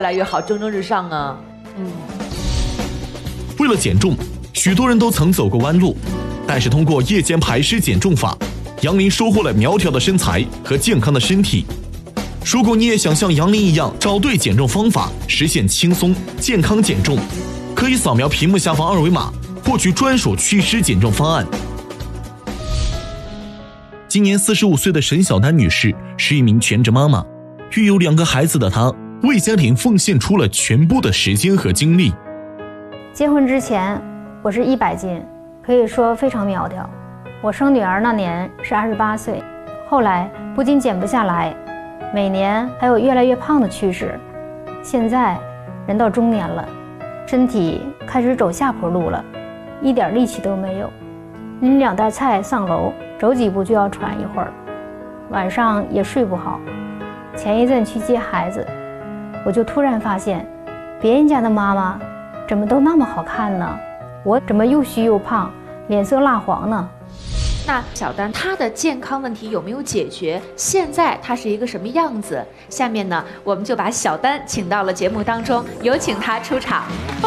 越来越好，蒸蒸日上啊。 为了减重，许多人都曾走过弯路，但是通过夜间排湿减重法，杨林收获了苗条的身材和健康的身体。如果你也想像杨林一样找对减重方法，实现轻松健康减重，可以扫描屏幕下方二维码，获取专属祛湿减重方案。今年45岁的沈小丹女士是一名全职妈妈，育有2个孩子的她，为家庭奉献出了全部的时间和精力。 结婚之前我是100斤，可以说非常苗条。我生女儿那年是28岁，后来不仅减不下来，每年还有越来越胖的趋势。现在人到中年了，身体开始走下坡路了，一点力气都没有。拎2袋菜上楼，走几步就要喘一会儿，晚上也睡不好。前一阵去接孩子，我就突然发现，别人家的妈妈怎么都那么好看呢？我怎么又虚又胖，脸色蜡黄呢？ 那小丹她的健康问题有没有解决？现在她是一个什么样子？下面呢，我们就把小丹请到了节目当中，有请她出场。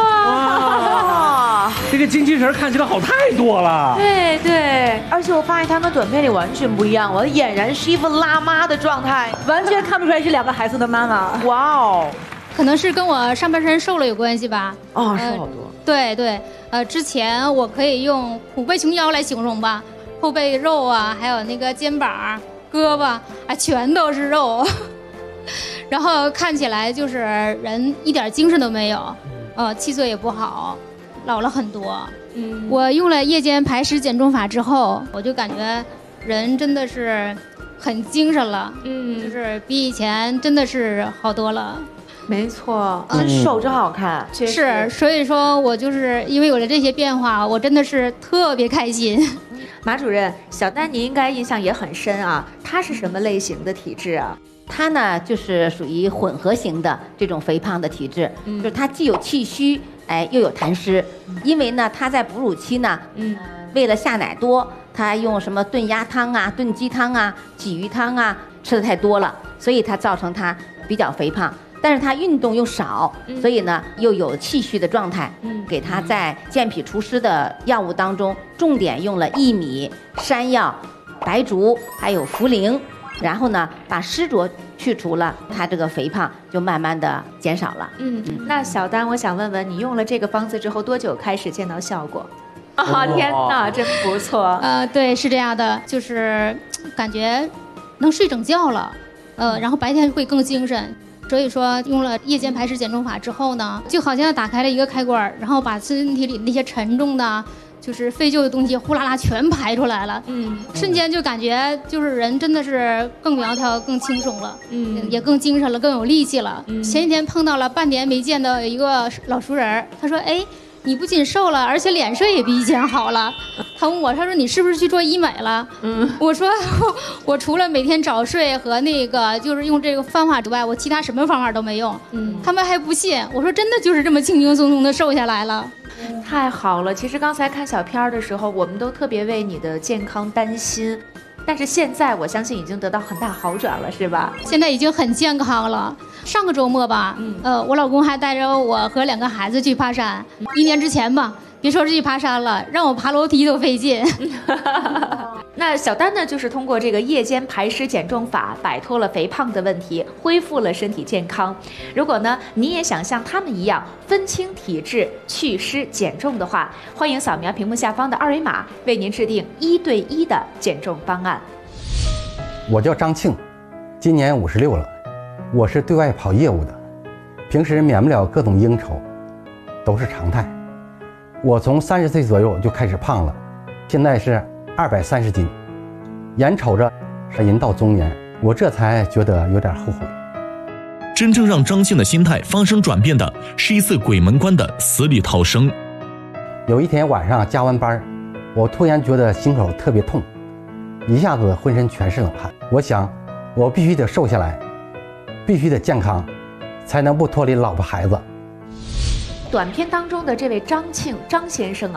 哇， 这个精气神看起来好太多了。 对对，而且我发现她跟短片里完全不一样，我俨然是一副辣妈的状态，完全看不出来是2个孩子的妈妈。哇哦， 可能是跟我上半身瘦了有关系吧。 哦，瘦好多。 对对，之前我可以用虎背熊腰来形容吧，后背肉啊，还有那个肩膀、胳膊啊，全都是肉，然后看起来就是人一点精神都没有，气色也不好，老了很多。我用了夜间排湿减重法之后，我就感觉人真的是很精神了，就是比以前真的是好多了。 没错，瘦真好看， 是，所以说我就是因为有了这些变化，我真的是特别开心。 马主任，小丹你应该印象也很深啊，她是什么类型的体质啊？ 她呢就是属于混合型的这种肥胖的体质，就是她既有气虚，又有痰湿。因为呢她在哺乳期呢，为了下奶多，她用什么炖鸭汤啊、炖鸡汤啊、鲫鱼汤啊吃的太多了，所以她造成她比较肥胖。但是他运动又少，所以呢又有气虚的状态。给他在健脾除湿的药物当中，重点用了薏米、山药、白术还有茯苓，然后呢把湿浊去除了，他这个肥胖就慢慢的减少了。 那小丹，我想问问你用了这个方子之后多久开始见到效果？天哪，真不错。 对，是这样的，就是感觉能睡整觉了，然后白天会更精神。所以说用了夜间排湿减重法之后呢，就好像打开了一个开关，然后把身体里那些沉重的就是废旧的东西呼啦啦全排出来了，瞬间就感觉就是人真的是更苗条更轻松了，也更精神了，更有力气了。前几天碰到了半年没见的一个老熟人，他说你不仅瘦了，而且脸色也比以前好了。他问我，他说你是不是去做医美了？我说我除了每天早睡和那个就是用这个方法之外，我其他什么方法都没用。他们还不信，我说真的就是这么轻轻松松的瘦下来了。 太好了，其实刚才看小片的时候，我们都特别为你的健康担心。但是现在我相信已经得到很大好转了，是吧？ 现在已经很健康了。上个周末吧，我老公还带着我和2个孩子去爬山。1年之前吧，别说是去爬山了，让我爬楼梯都费劲。 那小丹呢，就是通过这个夜间排湿减重法，摆脱了肥胖的问题，恢复了身体健康。如果呢，你也想像他们一样分清体质、祛湿减重的话，欢迎扫描屏幕下方的二维码，为您制定1对1的减重方案。 我叫张庆，今年56了，我是对外跑业务的，平时免不了各种应酬，都是常态。我从30岁左右就开始胖了，现在是230斤，眼瞅着是人到中年，我这才觉得有点后悔。 真正让张庆的心态发生转变的是一次鬼门关的死里逃生。 有一天晚上加完班，我突然觉得心口特别痛，一下子浑身全是冷汗。我想我必须得瘦下来，必须得健康，才能不脱离老婆孩子。 短片当中的这位张庆张先生啊，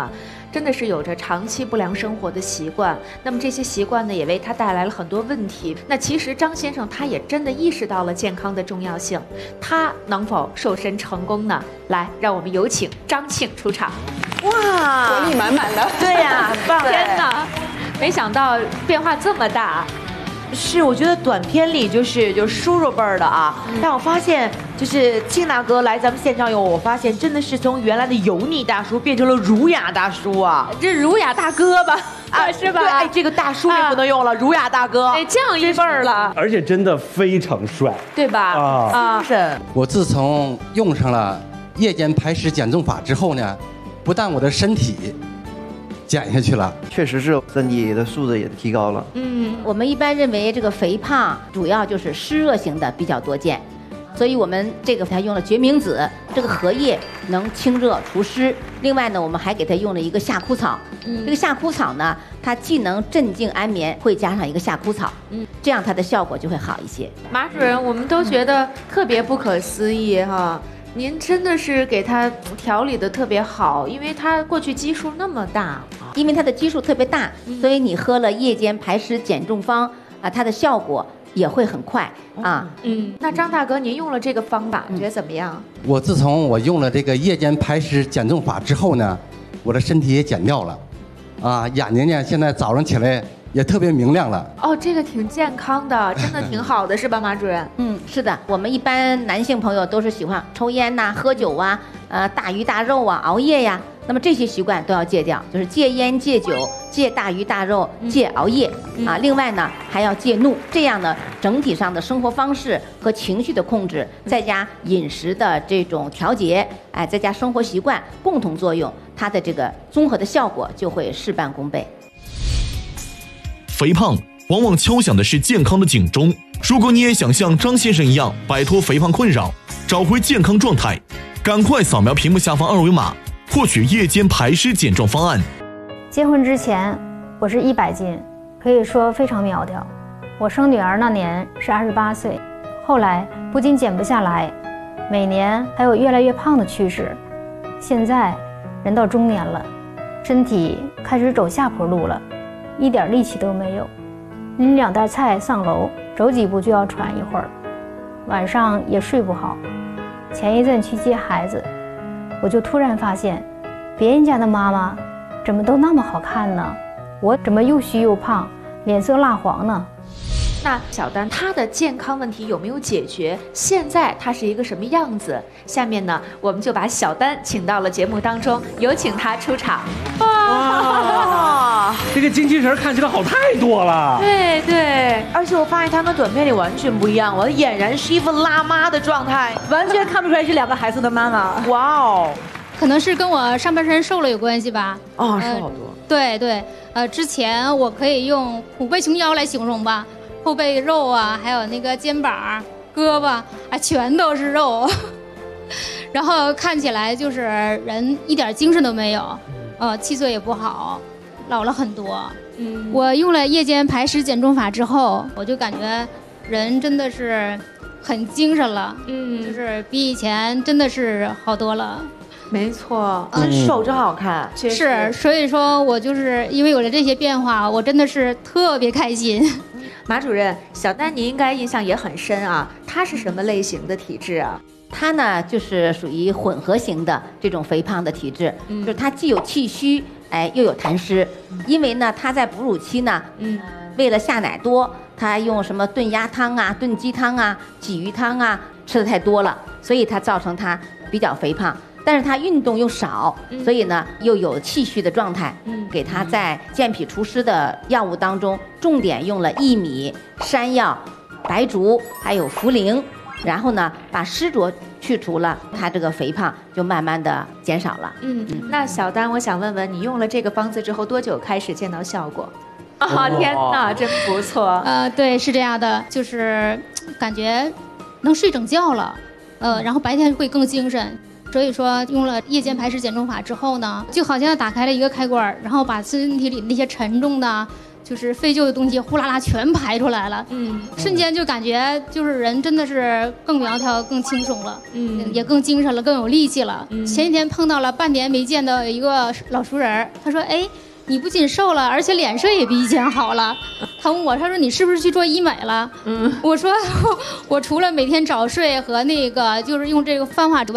真的是有着长期不良生活的习惯。那么这些习惯呢，也为他带来了很多问题。那其实张先生他也真的意识到了健康的重要性，他能否瘦身成功呢？来，让我们有请张庆出场。 哇， 活力满满的。 对呀，很棒！ 天哪，没想到变化这么大。 是，我觉得短片里就是叔叔辈儿的啊，但我发现就是庆大哥来咱们现场以后，我发现真的是从原来的油腻大叔变成了儒雅大叔啊， 这儒雅大哥吧，是吧？ 对，哎，这个大叔也不能用了，儒雅大哥， 哎，降一辈儿了， 而且真的非常帅， 对吧？ 是。 我自从用上了夜间排湿减重法之后呢，不但我的身体减下去了， 确实是身体的素质也提高了。 我们一般认为这个肥胖主要就是湿热型的比较多见，所以我们这个还用了决明子，这个荷叶能清热除湿。另外呢，我们还给它用了一个夏枯草，这个夏枯草呢，它既能镇静安眠，会加上一个夏枯草，这样它的效果就会好一些。 马主任，我们都觉得特别不可思议哈。您真的是给他调理的特别好，因为他过去基数那么大， 因为它的基数特别大，所以你喝了夜间排湿减重方啊，它的效果也会很快啊。 那张大哥，您用了这个方法，觉得怎么样？ 我自从我用了这个夜间排湿减重法之后呢，我的身体也减掉了，啊，眼睛呢现在早上起来也特别明亮了。 哦，这个挺健康的，真的挺好的，是吧，马主任？ 是的，我们一般男性朋友都是喜欢抽烟呐、喝酒啊、大鱼大肉啊、熬夜呀，那么这些习惯都要戒掉，就是戒烟、戒酒、戒大鱼大肉、戒熬夜啊。另外呢，还要戒怒，这样呢，整体上的生活方式和情绪的控制，再加饮食的这种调节，哎，再加生活习惯共同作用，它的这个综合的效果就会事半功倍。 肥胖往往敲响的是健康的警钟。如果你也想像张先生一样摆脱肥胖困扰，找回健康状态，赶快扫描屏幕下方二维码，获取夜间排湿减重方案。 结婚之前，我是100斤，可以说非常苗条。我生女儿那年是28岁，后来不仅减不下来，每年还有越来越胖的趋势。现在人到中年了，身体开始走下坡路了，一点力气都没有。拎2袋菜上楼，走几步就要喘一会儿，晚上也睡不好。前一阵去接孩子，我就突然发现，别人家的妈妈怎么都那么好看呢？我怎么又虚又胖，脸色蜡黄呢？ 那小丹她的健康问题有没有解决？现在她是一个什么样子？下面呢，我们就把小丹请到了节目当中，有请她出场。 哇，这个精气神看起来好太多了。 对对，而且我发现她跟短片里完全不一样，我俨然是一副辣妈的状态，完全看不出来是2个孩子的妈妈。哇哦， 可能是跟我上半身瘦了有关系吧。 哦，瘦好多。 对对，之前我可以用虎背熊腰来形容吧。后背肉啊，还有那个肩膀、胳膊啊，全都是肉，然后看起来就是人一点精神都没有，气色也不好，老了很多。我用了夜间排湿减重法之后，我就感觉人真的是很精神了，就是比以前真的是好多了。 没错，瘦真好看， 是，所以说我就是因为有了这些变化，我真的是特别开心。 马主任，小丹你应该印象也很深啊，她是什么类型的体质啊？ 她呢就是属于混合型的这种肥胖的体质，就是她既有气虚，哎，又有痰湿。因为呢，她在哺乳期呢，为了下奶多，她用什么炖鸭汤啊、炖鸡汤啊、鲫鱼汤啊吃的太多了，所以她造成她比较肥胖。但是他运动又少，所以呢又有气虚的状态。给他在健脾除湿的药物当中，重点用了薏米、山药、白术还有茯苓，然后呢把湿浊去除了，他这个肥胖就慢慢的减少了。 那小丹，我想问问你用了这个方子之后多久开始见到效果？啊，天哪，真不错。 对，是这样的，就是感觉能睡整觉了，然后白天会更精神。所以说用了夜间排湿减重法之后呢，就好像打开了一个开关，然后把身体里那些沉重的就是废旧的东西呼啦啦全排出来了，瞬间就感觉就是人真的是更苗条、更轻松了，也更精神了、更有力气了。前几天碰到了半年没见的一个老熟人，他说：“哎，你不仅瘦了，而且脸色也比以前好了。”他问我，他说：“你是不是去做医美了？”我说：“我除了每天早睡和那个就是用这个方法之外。”